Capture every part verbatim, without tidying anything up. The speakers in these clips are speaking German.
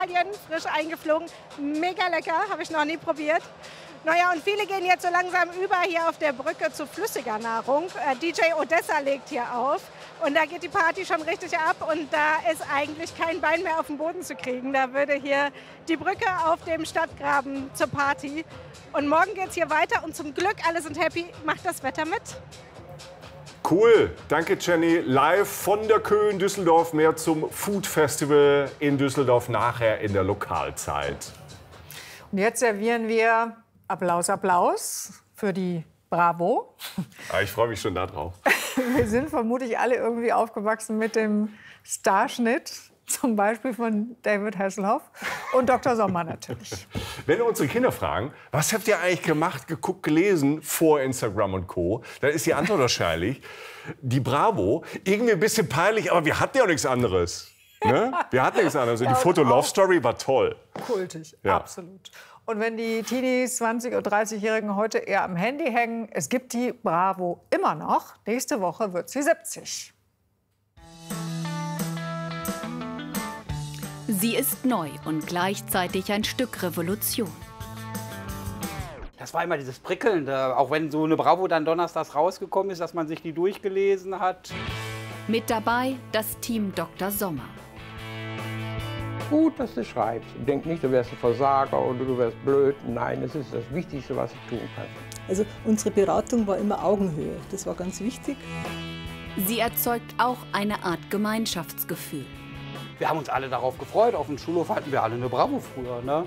Frisch eingeflogen, mega lecker, habe ich noch nie probiert. Naja, und viele gehen jetzt so langsam über hier auf der Brücke zu flüssiger Nahrung. Äh, D J Odessa legt hier auf und da geht die Party schon richtig ab und da ist eigentlich kein Bein mehr auf den Boden zu kriegen. Da würde hier die Brücke auf dem Stadtgraben zur Party. Und morgen geht es hier weiter und zum Glück, alle sind happy, macht das Wetter mit. Cool, danke Jenny. Live von der Kö in Düsseldorf, mehr zum Food Festival in Düsseldorf nachher in der Lokalzeit. Und jetzt servieren wir Applaus, Applaus für die Bravo. Ah, ich freue mich schon darauf. Wir sind vermutlich alle irgendwie aufgewachsen mit dem Starschnitt, zum Beispiel von David Hasselhoff und Doktor Sommer natürlich. Wenn wir unsere Kinder fragen, was habt ihr eigentlich gemacht, geguckt, gelesen vor Instagram und Co., dann ist die Antwort wahrscheinlich, die Bravo, irgendwie ein bisschen peinlich, aber wir hatten ja auch nichts anderes. Ne? Wir hatten nichts anderes. Und die Foto-Love-Story war toll. Kultig, ja. Absolut. Und wenn die Teenies, zwanzig- und dreißigjährigen heute eher am Handy hängen, es gibt die Bravo immer noch. Nächste Woche wird sie siebzig. Sie ist neu und gleichzeitig ein Stück Revolution. Das war immer dieses Prickelnde, auch wenn so eine Bravo dann donnerstags rausgekommen ist, dass man sich die durchgelesen hat. Mit dabei das Team Doktor Sommer. Gut, dass du schreibst. Denk nicht, du wärst ein Versager oder du wärst blöd. Nein, das ist das Wichtigste, was ich tun kann. Also unsere Beratung war immer Augenhöhe. Das war ganz wichtig. Sie erzeugt auch eine Art Gemeinschaftsgefühl. Wir haben uns alle darauf gefreut. Auf dem Schulhof hatten wir alle eine Bravo früher, ne?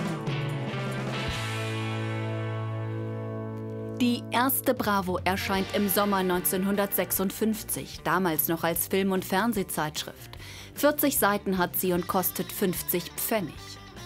Die erste Bravo erscheint im Sommer neunzehnhundertsechsundfünfzig, damals noch als Film- und Fernsehzeitschrift. vierzig Seiten hat sie und kostet fünfzig Pfennig.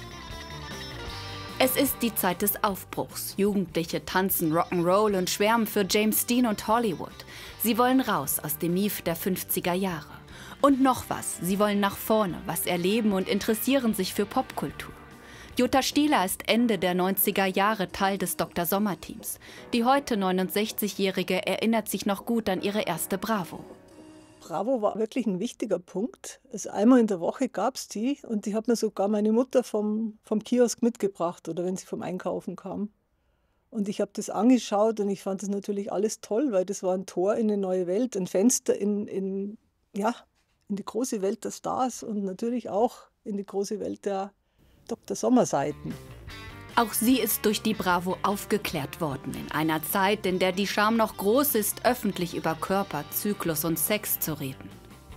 Es ist die Zeit des Aufbruchs. Jugendliche tanzen Rock'n'Roll und schwärmen für James Dean und Hollywood. Sie wollen raus aus dem Mief der fünfziger Jahre. Und noch was, sie wollen nach vorne, was erleben und interessieren sich für Popkultur. Jutta Stieler ist Ende der neunziger Jahre Teil des Doktor Sommer-Teams. Die heute neunundsechzigjährige erinnert sich noch gut an ihre erste Bravo. Bravo war wirklich ein wichtiger Punkt. Also einmal in der Woche gab es die und die hat mir sogar meine Mutter vom, vom Kiosk mitgebracht oder wenn sie vom Einkaufen kam. Und ich habe das angeschaut und ich fand das natürlich alles toll, weil das war ein Tor in eine neue Welt, ein Fenster in, in, ja, in die große Welt der Stars und natürlich auch in die große Welt der Doktor Sommer-Seiten. Auch sie ist durch die Bravo aufgeklärt worden, in einer Zeit, in der die Scham noch groß ist, öffentlich über Körper, Zyklus und Sex zu reden.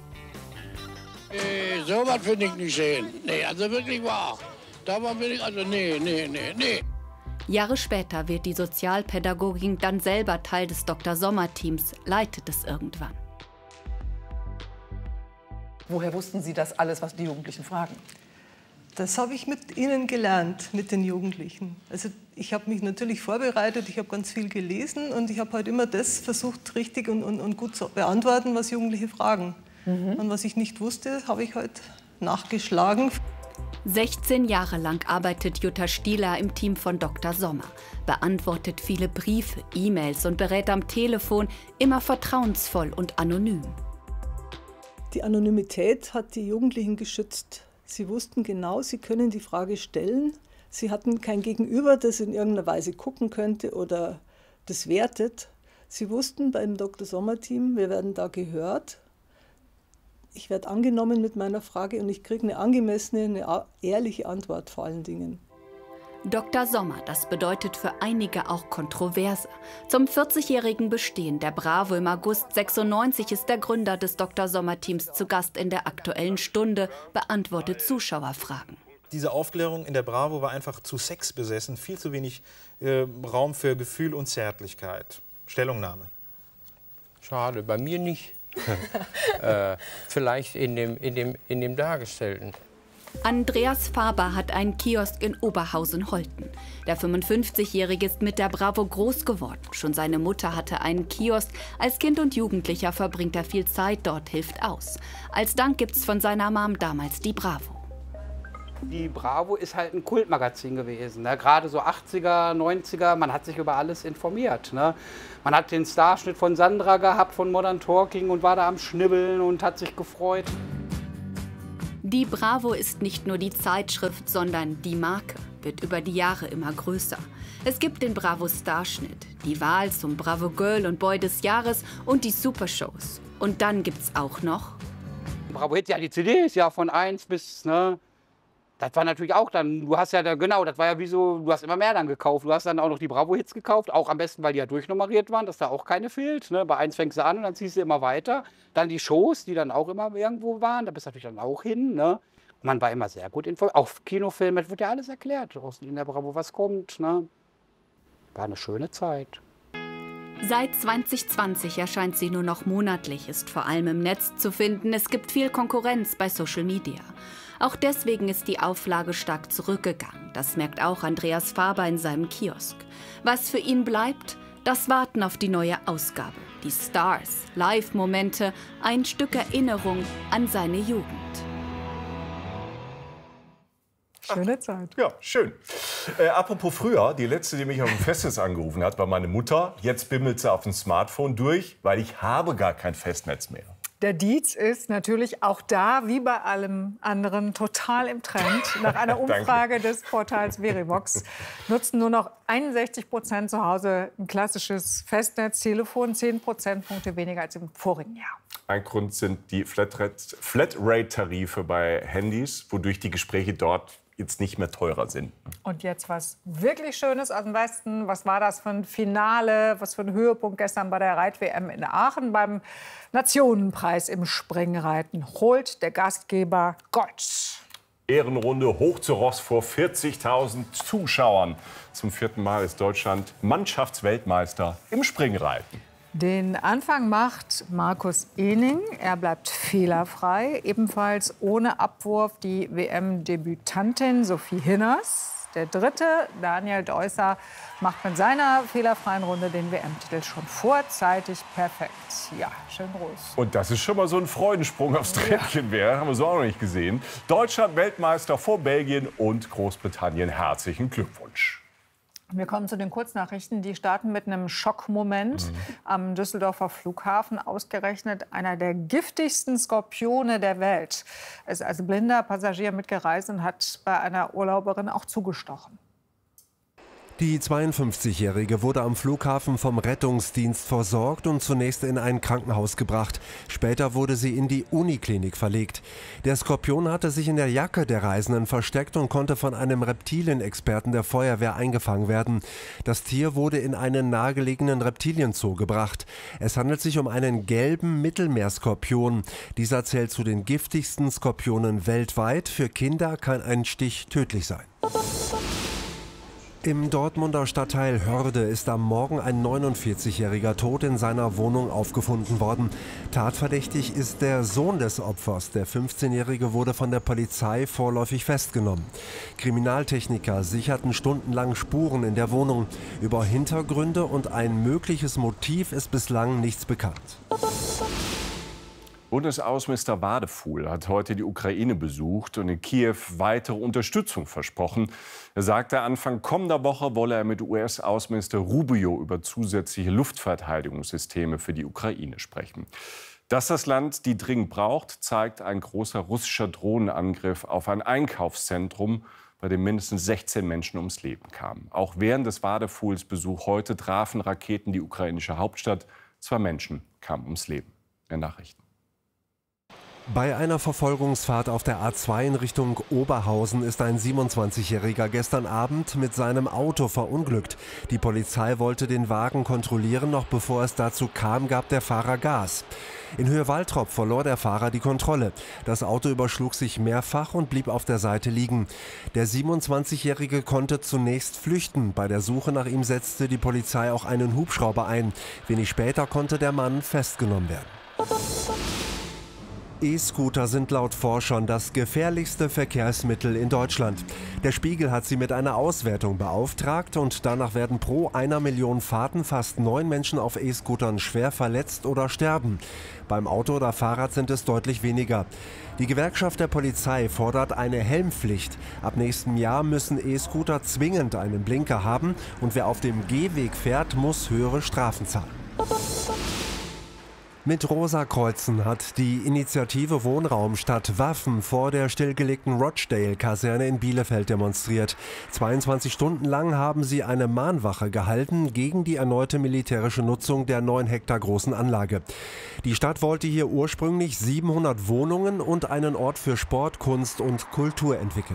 Nee, sowas finde ich nicht schön. Nee, also wirklich wahr. Da war ich, also nee, nee, nee, nee. Jahre später wird die Sozialpädagogin dann selber Teil des Doktor Sommer-Teams, leitet es irgendwann. Woher wussten Sie das alles, was die Jugendlichen fragen? Das habe ich mit ihnen gelernt, mit den Jugendlichen. Also ich habe mich natürlich vorbereitet, ich habe ganz viel gelesen und ich habe halt immer das versucht, richtig und, und, und gut zu beantworten, was Jugendliche fragen. Mhm. Und was ich nicht wusste, habe ich halt nachgeschlagen. sechzehn Jahre lang arbeitet Jutta Stieler im Team von Doktor Sommer, beantwortet viele Briefe, E-Mails und berät am Telefon, immer vertrauensvoll und anonym. Die Anonymität hat die Jugendlichen geschützt. Sie wussten genau, sie können die Frage stellen. Sie hatten kein Gegenüber, das in irgendeiner Weise gucken könnte oder das wertet. Sie wussten beim Doktor Sommer-Team, wir werden da gehört. Ich werde angenommen mit meiner Frage und ich kriege eine angemessene, eine ehrliche Antwort vor allen Dingen. Doktor Sommer, das bedeutet für einige auch Kontroverse. Zum vierzigjährigen Bestehen der Bravo im August sechsundneunzig ist der Gründer des Doktor Sommer-Teams zu Gast in der Aktuellen Stunde, beantwortet Zuschauerfragen. Diese Aufklärung in der Bravo war einfach zu sexbesessen, viel zu wenig äh, Raum für Gefühl und Zärtlichkeit. Stellungnahme. Schade, bei mir nicht. äh, vielleicht in dem, in, dem, in dem Dargestellten. Andreas Faber hat einen Kiosk in Oberhausen-Holten. Der fünfundfünfzigjährige ist mit der Bravo groß geworden. Schon seine Mutter hatte einen Kiosk. Als Kind und Jugendlicher verbringt er viel Zeit dort, hilft aus. Als Dank gibt's von seiner Mom damals die Bravo. Die Bravo ist halt ein Kultmagazin gewesen. Ne? Gerade so achtziger, neunziger, man hat sich über alles informiert. Ne? Man hat den Starschnitt von Sandra gehabt, von Modern Talking und war da am Schnibbeln und hat sich gefreut. Die Bravo ist nicht nur die Zeitschrift, sondern die Marke wird über die Jahre immer größer. Es gibt den Bravo-Starschnitt, die Wahl zum Bravo Girl und Boy des Jahres und die Supershows. Und dann gibt's auch noch... Bravo Hits, ja, die C Ds, ja, von eins bis, ne, das war natürlich auch dann, du hast ja, da, genau, das war ja wie so, du hast immer mehr dann gekauft. Du hast dann auch noch die Bravo Hits gekauft, auch am besten, weil die ja durchnummeriert waren, dass da auch keine fehlt, ne. Bei eins fängst du an und dann ziehst du immer weiter. Dann die Shows, die dann auch immer irgendwo waren, da bist du natürlich dann auch hin, ne. Und man war immer sehr gut informiert. Auch Kinofilme, das wird ja alles erklärt, in der Bravo, was kommt, ne. War eine schöne Zeit. Seit zwanzig zwanzig erscheint sie nur noch monatlich, ist vor allem im Netz zu finden. Es gibt viel Konkurrenz bei Social Media. Auch deswegen ist die Auflage stark zurückgegangen. Das merkt auch Andreas Faber in seinem Kiosk. Was für ihn bleibt? Das Warten auf die neue Ausgabe. Die Stars, Live-Momente, ein Stück Erinnerung an seine Jugend. Schöne Zeit. Ja, schön. Äh, apropos früher, die letzte, die mich auf dem Festnetz angerufen hat, war meine Mutter. Jetzt bimmelt sie auf dem Smartphone durch, weil ich habe gar kein Festnetz mehr. Der Dietz ist natürlich auch da, wie bei allem anderen, total im Trend. Nach einer Umfrage des Portals Verivox nutzen nur noch einundsechzig Prozent zu Hause ein klassisches Festnetztelefon, zehn Prozentpunkte weniger als im vorigen Jahr. Ein Grund sind die Flatrate-Tarife bei Handys, wodurch die Gespräche dort jetzt nicht mehr teurer sind. Und jetzt was wirklich Schönes aus dem Westen. Was war das für ein Finale, was für ein Höhepunkt gestern bei der Reit-W M in Aachen beim Nationenpreis im Springreiten? Holt der Gastgeber Gold. Ehrenrunde hoch zu Ross vor vierzigtausend Zuschauern. Zum vierten Mal ist Deutschland Mannschaftsweltmeister im Springreiten. Den Anfang macht Markus Ehning. Er bleibt fehlerfrei. Ebenfalls ohne Abwurf die W M-Debütantin Sophie Hinners. Der dritte, Daniel Deusser, macht mit seiner fehlerfreien Runde den W M-Titel schon vorzeitig perfekt. Ja, schön groß. Und das ist schon mal so ein Freudensprung aufs Treppchen wäre, haben wir so auch noch nicht gesehen. Deutschland Weltmeister vor Belgien und Großbritannien. Herzlichen Glückwunsch. Wir kommen zu den Kurznachrichten. Die starten mit einem Schockmoment mhm. am Düsseldorfer Flughafen. Ausgerechnet einer der giftigsten Skorpione der Welt. Er ist als blinder Passagier mitgereist und hat bei einer Urlauberin auch zugestochen. Die zweiundfünfzigjährige wurde am Flughafen vom Rettungsdienst versorgt und zunächst in ein Krankenhaus gebracht. Später wurde sie in die Uniklinik verlegt. Der Skorpion hatte sich in der Jacke der Reisenden versteckt und konnte von einem Reptilienexperten der Feuerwehr eingefangen werden. Das Tier wurde in einen nahegelegenen Reptilienzoo gebracht. Es handelt sich um einen gelben Mittelmeerskorpion. Dieser zählt zu den giftigsten Skorpionen weltweit. Für Kinder kann ein Stich tödlich sein. Im Dortmunder Stadtteil Hörde ist am Morgen ein neunundvierzigjähriger tot in seiner Wohnung aufgefunden worden. Tatverdächtig ist der Sohn des Opfers. Der fünfzehnjährige wurde von der Polizei vorläufig festgenommen. Kriminaltechniker sicherten stundenlang Spuren in der Wohnung. Über Hintergründe und ein mögliches Motiv ist bislang nichts bekannt. Bundesaußenminister Wadefuhl hat heute die Ukraine besucht und in Kiew weitere Unterstützung versprochen. Er sagte, Anfang kommender Woche wolle er mit U S-Außenminister Rubio über zusätzliche Luftverteidigungssysteme für die Ukraine sprechen. Dass das Land die dringend braucht, zeigt ein großer russischer Drohnenangriff auf ein Einkaufszentrum, bei dem mindestens sechzehn Menschen ums Leben kamen. Auch während des Wadefuhls Besuch heute trafen Raketen die ukrainische Hauptstadt. Zwei Menschen kamen ums Leben. Mehr Nachrichten. Bei einer Verfolgungsfahrt auf der A zwei in Richtung Oberhausen ist ein siebenundzwanzigjähriger gestern Abend mit seinem Auto verunglückt. Die Polizei wollte den Wagen kontrollieren, noch bevor es dazu kam, gab der Fahrer Gas. In Höhe Waltrop verlor der Fahrer die Kontrolle. Das Auto überschlug sich mehrfach und blieb auf der Seite liegen. Der siebenundzwanzigjährige konnte zunächst flüchten. Bei der Suche nach ihm setzte die Polizei auch einen Hubschrauber ein. Wenig später konnte der Mann festgenommen werden. E-Scooter sind laut Forschern das gefährlichste Verkehrsmittel in Deutschland. Der Spiegel hat sie mit einer Auswertung beauftragt und danach werden pro einer Million Fahrten fast neun Menschen auf E-Scootern schwer verletzt oder sterben. Beim Auto oder Fahrrad sind es deutlich weniger. Die Gewerkschaft der Polizei fordert eine Helmpflicht. Ab nächstem Jahr müssen E-Scooter zwingend einen Blinker haben und wer auf dem Gehweg fährt, muss höhere Strafen zahlen. Mit rosa Kreuzen hat die Initiative Wohnraum statt Waffen vor der stillgelegten Rochdale-Kaserne in Bielefeld demonstriert. zweiundzwanzig Stunden lang haben sie eine Mahnwache gehalten gegen die erneute militärische Nutzung der neun Hektar großen Anlage. Die Stadt wollte hier ursprünglich siebenhundert Wohnungen und einen Ort für Sport, Kunst und Kultur entwickeln.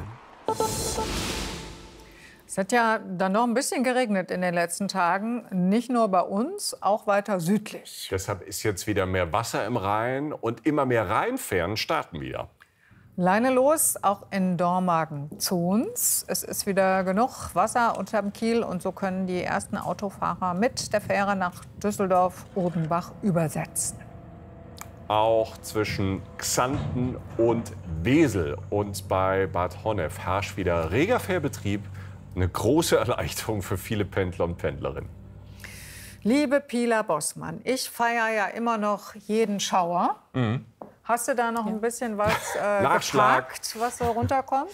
Es hat ja dann noch ein bisschen geregnet in den letzten Tagen, nicht nur bei uns, auch weiter südlich. Deshalb ist jetzt wieder mehr Wasser im Rhein und immer mehr Rheinfähren starten wieder. Leine los, auch in Dormagen zu uns. Es ist wieder genug Wasser unterm Kiel und so können die ersten Autofahrer mit der Fähre nach Düsseldorf-Odenbach übersetzen. Auch zwischen Xanten und Wesel und bei Bad Honnef herrscht wieder reger Fährbetrieb. Eine große Erleichterung für viele Pendler und Pendlerinnen. Liebe Pila Bossmann, ich feiere ja immer noch jeden Schauer. Mhm. Hast du da noch ein bisschen was äh, geparkt, was so runterkommt?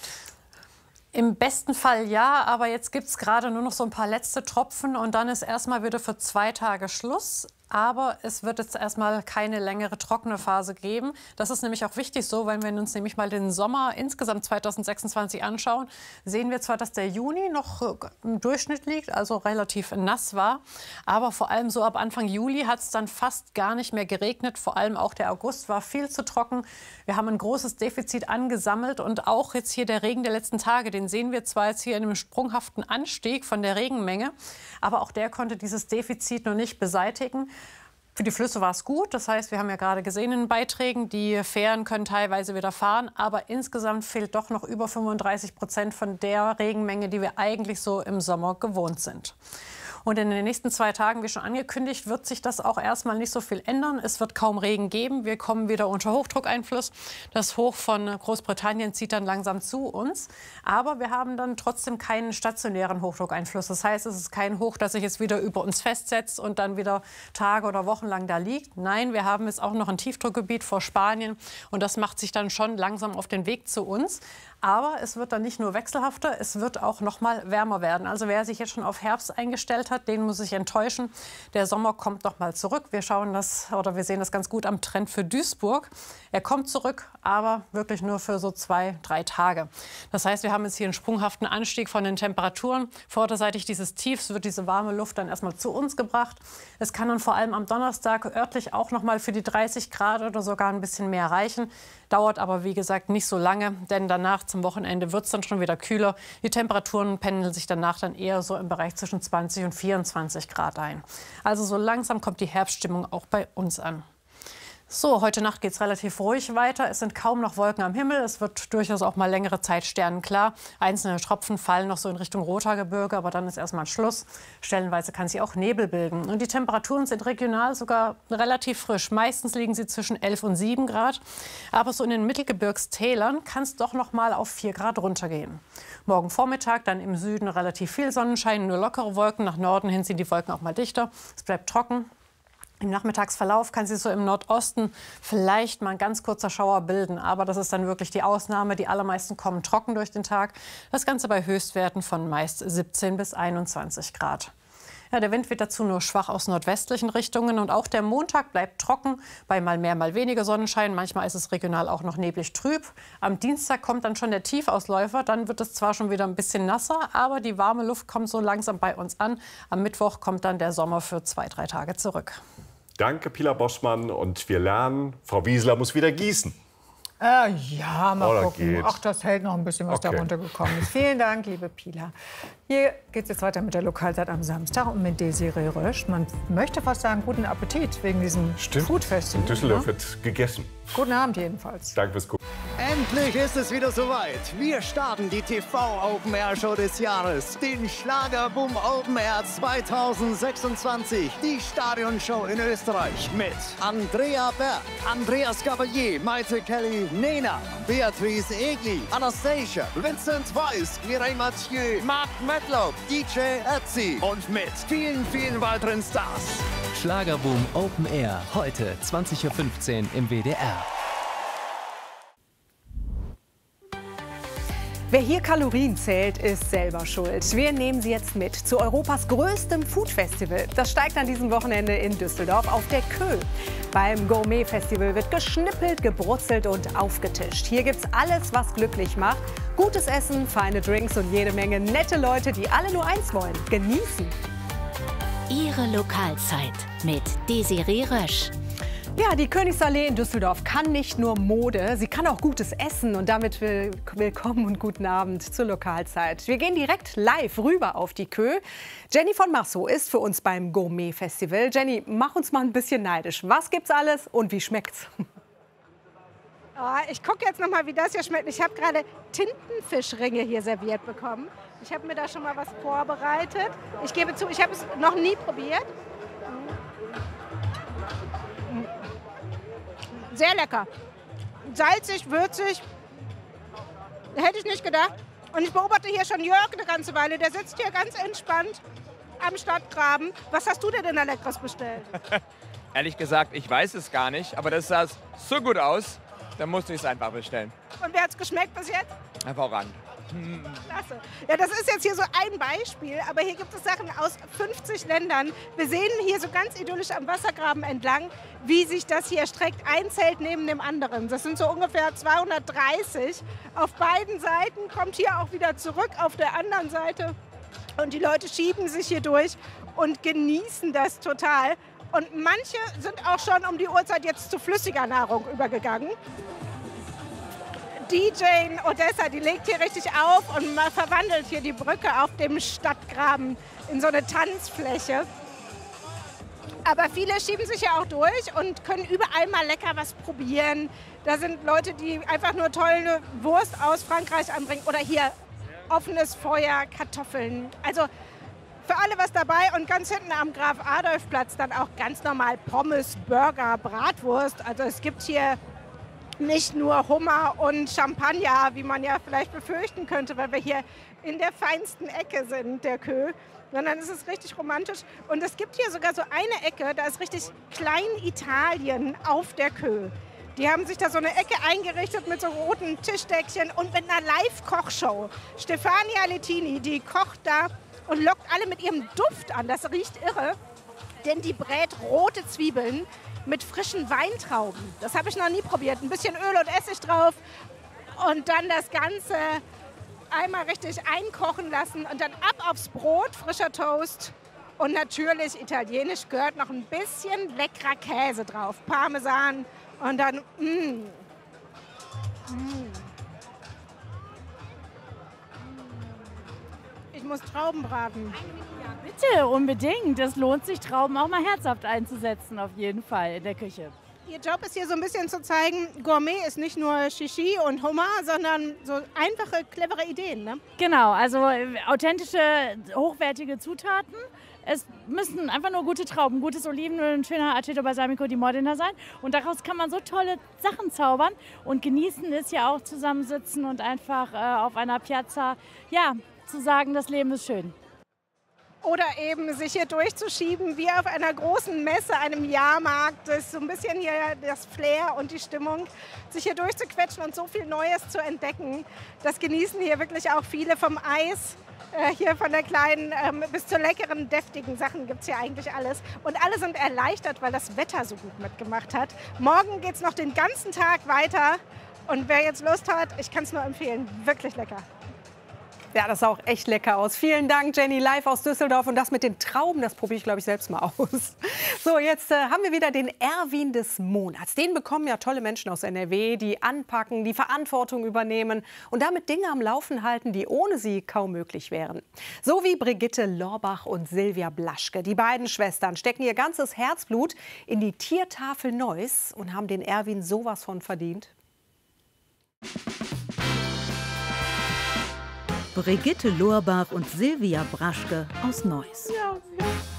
Im besten Fall ja, aber jetzt gibt es gerade nur noch so ein paar letzte Tropfen und dann ist erstmal wieder für zwei Tage Schluss. Aber es wird jetzt erstmal keine längere trockene Phase geben. Das ist nämlich auch wichtig so, wenn wir uns nämlich mal den Sommer insgesamt zweitausendsechsundzwanzig anschauen, sehen wir zwar, dass der Juni noch im Durchschnitt liegt, also relativ nass war, aber vor allem so ab Anfang Juli hat es dann fast gar nicht mehr geregnet. Vor allem auch der August war viel zu trocken. Wir haben ein großes Defizit angesammelt und auch jetzt hier der Regen der letzten Tage, den sehen wir zwar jetzt hier in einem sprunghaften Anstieg von der Regenmenge, aber auch der konnte dieses Defizit noch nicht beseitigen. Für die Flüsse war es gut. Das heißt, wir haben ja gerade gesehen in den Beiträgen, die Fähren können teilweise wieder fahren. Aber insgesamt fehlt doch noch über fünfunddreißig Prozent von der Regenmenge, die wir eigentlich so im Sommer gewohnt sind. Und in den nächsten zwei Tagen, wie schon angekündigt, wird sich das auch erstmal nicht so viel ändern. Es wird kaum Regen geben. Wir kommen wieder unter Hochdruckeinfluss. Das Hoch von Großbritannien zieht dann langsam zu uns. Aber wir haben dann trotzdem keinen stationären Hochdruckeinfluss. Das heißt, es ist kein Hoch, das sich jetzt wieder über uns festsetzt und dann wieder Tage oder Wochen lang da liegt. Nein, wir haben jetzt auch noch ein Tiefdruckgebiet vor Spanien. Und das macht sich dann schon langsam auf den Weg zu uns. Aber es wird dann nicht nur wechselhafter, es wird auch noch mal wärmer werden. Also wer sich jetzt schon auf Herbst eingestellt hat, den muss ich enttäuschen. Der Sommer kommt noch mal zurück. Wir schauen das oder wir sehen das ganz gut am Trend für Duisburg. Er kommt zurück, aber wirklich nur für so zwei, drei Tage. Das heißt, wir haben jetzt hier einen sprunghaften Anstieg von den Temperaturen. Vorderseitig dieses Tiefs wird diese warme Luft dann erstmal zu uns gebracht. Es kann dann vor allem am Donnerstag örtlich auch noch mal für die dreißig Grad oder sogar ein bisschen mehr reichen. Dauert aber, wie gesagt, nicht so lange, denn danach zum Wochenende wird es dann schon wieder kühler. Die Temperaturen pendeln sich danach dann eher so im Bereich zwischen zwanzig und vierundzwanzig Grad ein. Also so langsam kommt die Herbststimmung auch bei uns an. So, heute Nacht geht es relativ ruhig weiter. Es sind kaum noch Wolken am Himmel. Es wird durchaus auch mal längere Zeit sternenklar. Einzelne Tropfen fallen noch so in Richtung Rothaargebirge, aber dann ist erstmal Schluss. Stellenweise kann sich auch Nebel bilden. Und die Temperaturen sind regional sogar relativ frisch. Meistens liegen sie zwischen elf und sieben Grad. Aber so in den Mittelgebirgstälern kann es doch noch mal auf vier Grad runtergehen. Morgen Vormittag dann im Süden relativ viel Sonnenschein, nur lockere Wolken. Nach Norden hin sind die Wolken auch mal dichter. Es bleibt trocken. Im Nachmittagsverlauf kann sich so im Nordosten vielleicht mal ein ganz kurzer Schauer bilden. Aber das ist dann wirklich die Ausnahme. Die allermeisten kommen trocken durch den Tag. Das Ganze bei Höchstwerten von meist siebzehn bis einundzwanzig Grad. Ja, der Wind wird dazu nur schwach aus nordwestlichen Richtungen. Und auch der Montag bleibt trocken, bei mal mehr, mal weniger Sonnenschein. Manchmal ist es regional auch noch neblig trüb. Am Dienstag kommt dann schon der Tiefausläufer. Dann wird es zwar schon wieder ein bisschen nasser, aber die warme Luft kommt so langsam bei uns an. Am Mittwoch kommt dann der Sommer für zwei, drei Tage zurück. Danke, Pila Bossmann. Und wir lernen, Frau Wiesler muss wieder gießen. Äh, ja, mal Oder gucken. geht. Ach, das hält noch ein bisschen, was Okay. da runtergekommen ist. Vielen Dank, liebe Pila. Hier geht es jetzt weiter mit der Lokalzeit am Samstag und mit Desiree Rösch. Man möchte fast sagen, guten Appetit wegen diesem Food Festival. In Düsseldorf ne? wird gegessen. Guten Abend jedenfalls. Danke fürs Gucken. Endlich ist es wieder soweit. Wir starten die T V-Open-Air-Show des Jahres, den Schlagerboom Open Air zweitausendsechsundzwanzig. Die Stadionshow in Österreich mit Andrea Berg, Andreas Gabalier, Maite Kelly, Nena, Beatrice Egli, Anastasia, Vincent Weiss, Mireille Mathieu, Mark Medlock, D J Ötzi und mit vielen, vielen weiteren Stars. Schlagerboom Open Air, heute zwanzig Uhr fünfzehn im W D R. Wer hier Kalorien zählt, ist selber schuld. Wir nehmen Sie jetzt mit zu Europas größtem Food-Festival. Das steigt an diesem Wochenende in Düsseldorf auf der Kö. Beim Gourmet-Festival wird geschnippelt, gebrutzelt und aufgetischt. Hier gibt's alles, was glücklich macht. Gutes Essen, feine Drinks und jede Menge nette Leute, die alle nur eins wollen: genießen. Ihre Lokalzeit mit Desiree Rösch. Ja, die Königsallee in Düsseldorf kann nicht nur Mode, sie kann auch gutes Essen. Und damit will, willkommen und guten Abend zur Lokalzeit. Wir gehen direkt live rüber auf die Kö. Jenny von Massow ist für uns beim Gourmet-Festival. Jenny, mach uns mal ein bisschen neidisch. Was gibt's alles und wie schmeckt's? Oh, ich gucke jetzt noch mal, wie das hier schmeckt. Ich habe gerade Tintenfischringe hier serviert bekommen. Ich habe mir da schon mal was vorbereitet. Ich gebe zu, ich habe es noch nie probiert. Sehr lecker. Salzig, würzig. Hätte ich nicht gedacht. Und ich beobachte hier schon Jörg eine ganze Weile. Der sitzt hier ganz entspannt am Stadtgraben. Was hast du denn da Leckeres bestellt? Ehrlich gesagt, ich weiß es gar nicht. Aber das sah so gut aus, dann musste ich es einfach bestellen. Und wie hat es geschmeckt bis jetzt? Hervorragend. Klasse. Ja, das ist jetzt hier so ein Beispiel, aber hier gibt es Sachen aus fünfzig Ländern. Wir sehen hier so ganz idyllisch am Wassergraben entlang, wie sich das hier streckt. Ein Zelt neben dem anderen. Das sind so ungefähr zweihundertdreißig. Auf beiden Seiten, kommt hier auch wieder zurück auf der anderen Seite. Und die Leute schieben sich hier durch und genießen das total. Und manche sind auch schon um die Uhrzeit jetzt zu flüssiger Nahrung übergegangen. D J Odessa, die legt hier richtig auf und verwandelt hier die Brücke auf dem Stadtgraben in so eine Tanzfläche. Aber viele schieben sich ja auch durch und können überall mal lecker was probieren. Da sind Leute, die einfach nur tolle Wurst aus Frankreich anbringen oder hier offenes Feuer, Kartoffeln. Also für alle was dabei und ganz hinten am Graf-Adolf-Platz dann auch ganz normal Pommes, Burger, Bratwurst. Also es gibt hier nicht nur Hummer und Champagner, wie man ja vielleicht befürchten könnte, weil wir hier in der feinsten Ecke sind, der Kö, sondern es ist richtig romantisch. Und es gibt hier sogar so eine Ecke, da ist richtig Klein-Italien auf der Kö. Die haben sich da so eine Ecke eingerichtet mit so roten Tischdeckchen und mit einer Live-Kochshow. Stefania Lettini, die kocht da und lockt alle mit ihrem Duft an. Das riecht irre, denn die brät rote Zwiebeln mit frischen Weintrauben. Das habe ich noch nie probiert. Ein bisschen Öl und Essig drauf und dann das Ganze einmal richtig einkochen lassen und dann ab aufs Brot, frischer Toast und natürlich italienisch gehört noch ein bisschen leckerer Käse drauf. Parmesan und dann mh. Mh. Ich muss Trauben braten. Bitte, unbedingt. Es lohnt sich, Trauben auch mal herzhaft einzusetzen, auf jeden Fall in der Küche. Ihr Job ist hier so ein bisschen zu zeigen, Gourmet ist nicht nur Shishi und Hummer, sondern so einfache, clevere Ideen, ne? Genau, also authentische, hochwertige Zutaten. Es müssen einfach nur gute Trauben, gutes Olivenöl, ein schöner Aceto Balsamico di Modena sein. Und daraus kann man so tolle Sachen zaubern. Und genießen ist ja auch zusammensitzen und einfach äh, auf einer Piazza, ja, zu sagen, das Leben ist schön. Oder eben sich hier durchzuschieben wie auf einer großen Messe, einem Jahrmarkt. Das ist so ein bisschen hier das Flair und die Stimmung. Sich hier durchzuquetschen und so viel Neues zu entdecken. Das genießen hier wirklich auch viele, vom Eis, äh, hier von der kleinen ähm, bis zu leckeren, deftigen Sachen gibt es hier eigentlich alles. Und alle sind erleichtert, weil das Wetter so gut mitgemacht hat. Morgen geht es noch den ganzen Tag weiter. Und wer jetzt Lust hat, ich kann es nur empfehlen, wirklich lecker. Ja, das sah auch echt lecker aus. Vielen Dank, Jenny, live aus Düsseldorf. Und das mit den Trauben, das probiere ich, glaube ich, selbst mal aus. So, jetzt äh, haben wir wieder den Erwin des Monats. Den bekommen ja tolle Menschen aus N R W, die anpacken, die Verantwortung übernehmen und damit Dinge am Laufen halten, die ohne sie kaum möglich wären. So wie Brigitte Lorbach und Silvia Blaschke. Die beiden Schwestern stecken ihr ganzes Herzblut in die Tiertafel Neuss und haben den Erwin sowas von verdient. Brigitte Lorbach und Silvia Blaschke aus Neuss. Ja, ja.